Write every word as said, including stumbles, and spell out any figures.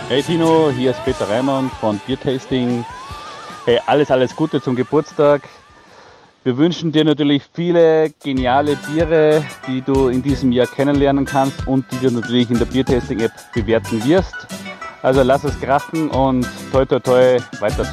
Hey Tino, hier ist Peter Reimann von Biertasting. Hey, alles, alles Gute zum Geburtstag. Wir wünschen dir natürlich viele geniale Biere, die du in diesem Jahr kennenlernen kannst und die du natürlich in der Biertasting-App bewerten wirst. Also lass es krachen und toi toi toi weiter.